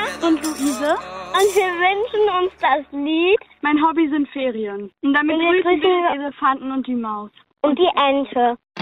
Und Luise. Und wir wünschen uns das Lied. Mein Hobby sind Ferien. Und damit grüßen wir den Elefanten und die Maus. Und die Ente.